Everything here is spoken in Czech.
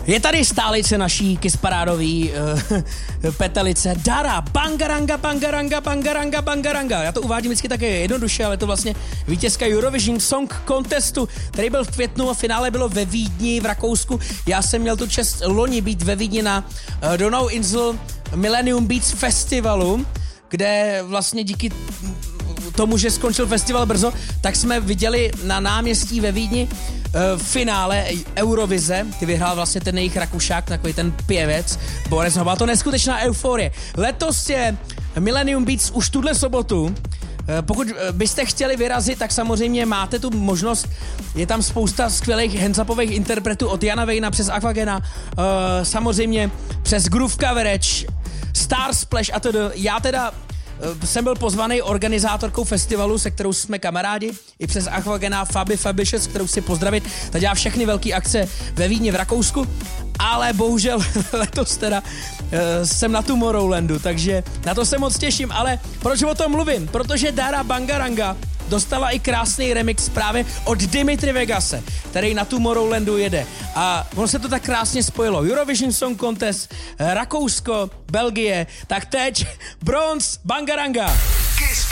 Je tady stálice naší kisparádový petelice. Dara, bangaranga, bangaranga, bangaranga, bangaranga. Já to uvádím vždycky také jednoduše, ale to vlastně vítězka Eurovision Song Contestu, který byl v květnu a finále bylo ve Vídni v Rakousku. Já jsem měl tu čest loni být ve Vídni na Donauinsel Millennium Beats Festivalu, kde vlastně díky tomu, že skončil festival brzo, tak jsme viděli na náměstí ve Vídni finále Eurovize, ty vyhrál vlastně ten jejich Rakušák, takový ten pěvec, Boris. Byla to neskutečná euforie. Letos je Millennium Beats už tuhle sobotu. Pokud byste chtěli vyrazit, tak samozřejmě máte tu možnost. Je tam spousta skvělých hands-upových interpretů od Jana Vejna přes Aquagena, samozřejmě přes Groove Coverage, Star Splash a tedy. Já teda jsem byl pozvaný organizátorkou festivalu, se kterou jsme kamarádi, i přes Aquagena Fabi Fabishes, kterou si pozdravit. Ta dělá všechny velké akce ve Vídni v Rakousku, ale bohužel letos teda jsem na Tomorrowlandu, takže na to se moc těším, ale proč o tom mluvím? Protože Dara Bangaranga dostala i krásný remix právě od Dimitri Vegase, který na Tomorrowlandu jede. A ono se to tak krásně spojilo. Eurovision Song Contest, Rakousko, Belgie, tak teď Bronze Bangaranga.